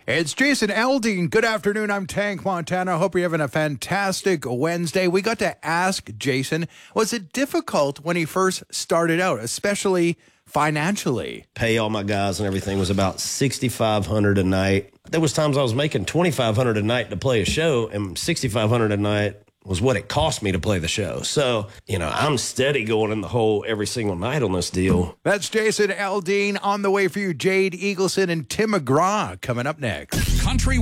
It's Jason Aldean. Good afternoon. I'm Tank Montana. I hope you're having a fantastic Wednesday. We got to ask Jason, was it difficult when he first started out, especially financially? Pay all my guys and everything was about $6,500 a night. There was times I was making $2,500 a night to play a show, and $6,500 a night was what it cost me to play the show. So, I'm steady going in the hole every single night on this deal. That's Jason Aldean. On the way for you, Jade Eagleson and Tim McGraw coming up next. Country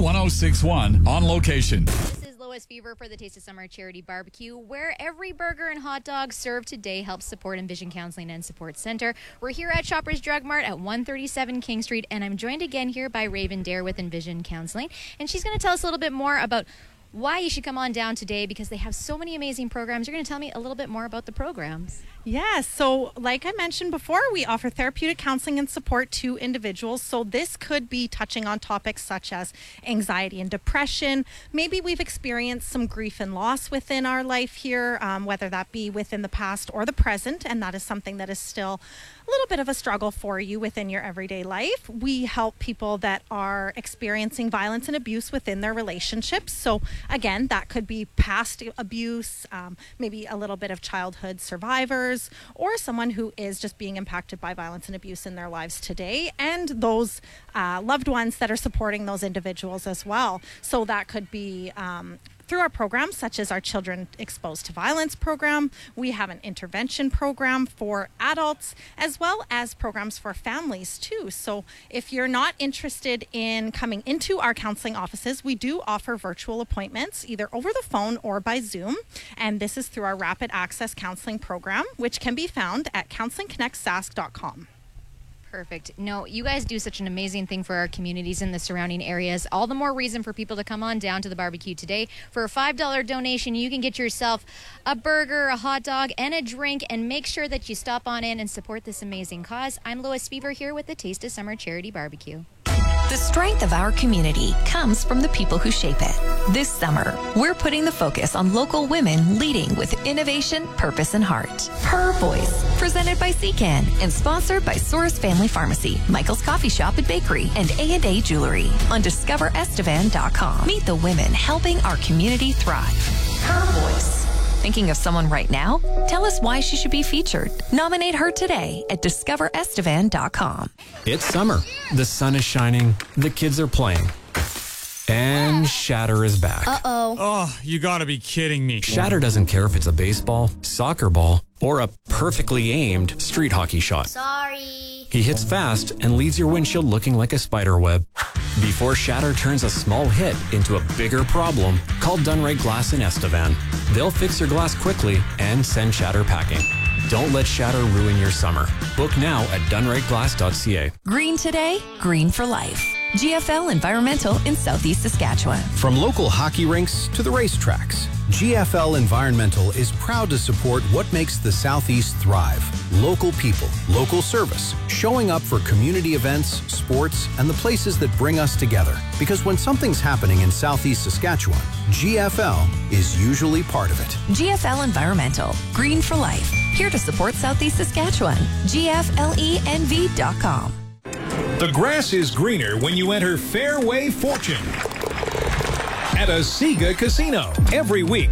106.1 on location. This is Lois Fever for the Taste of Summer Charity Barbecue, where every burger and hot dog served today helps support Envision Counseling and Support Center. We're here at Shoppers Drug Mart at 137 King Street, and I'm joined again here by Raven Dare with Envision Counseling, and she's going to tell us a little bit more about why you should come on down today, because they have so many amazing programs. You're going to tell me a little bit more about the programs. Yes. So like I mentioned before, we offer therapeutic counseling and support to individuals. So this could be touching on topics such as anxiety and depression. Maybe we've experienced some grief and loss within our life here, whether that be within the past or the present. And that is something that is still a little bit of a struggle for you within your everyday life. We help people that are experiencing violence and abuse within their relationships. So again, that could be past abuse, maybe a little bit of childhood survivors, or someone who is just being impacted by violence and abuse in their lives today, and those loved ones that are supporting those individuals as well. So that could be through our programs, such as our Children Exposed to Violence program. We have an intervention program for adults, as well as programs for families too. So if you're not interested in coming into our counseling offices, we do offer virtual appointments, either over the phone or by Zoom. And this is through our Rapid Access Counseling program, which can be found at counselingconnectsask.com. Perfect. No, you guys do such an amazing thing for our communities in the surrounding areas. All the more reason for people to come on down to the barbecue today. For a $5 donation, you can get yourself a burger, a hot dog, and a drink, and make sure that you stop on in and support this amazing cause. I'm Lois Fever here with the Taste of Summer Charity Barbecue. The strength of our community comes from the people who shape it. This summer, we're putting the focus on local women leading with innovation, purpose, and heart. Her Voice, presented by CCAN and sponsored by Source Family Pharmacy, Michael's Coffee Shop and Bakery, and A&A Jewelry on DiscoverEstevan.com. Meet the women helping our community thrive. Her Voice. Thinking of someone right now? Tell us why she should be featured. Nominate her today at DiscoverEstevan.com. It's summer. The sun is shining. The kids are playing. And Shatter is back. Oh, you gotta be kidding me. Shatter doesn't care if it's a baseball, soccer ball, or a perfectly aimed street hockey shot. Sorry. He hits fast and leaves your windshield looking like a spider web. Before Shatter turns a small hit into a bigger problem, call Dunray Glass in Estevan. They'll fix your glass quickly and send Shatter packing. Don't let Shatter ruin your summer. Book now at dunrayglass.ca. Green today, green for life. GFL Environmental in Southeast Saskatchewan. From local hockey rinks to the racetracks, GFL Environmental is proud to support what makes the Southeast thrive. Local people, local service, showing up for community events, sports, and the places that bring us together. Because when something's happening in Southeast Saskatchewan, GFL is usually part of it. GFL Environmental, green for life. Here to support Southeast Saskatchewan. GFLENV.com. The grass is greener when you enter Fairway Fortune at a Sega Casino. Every week,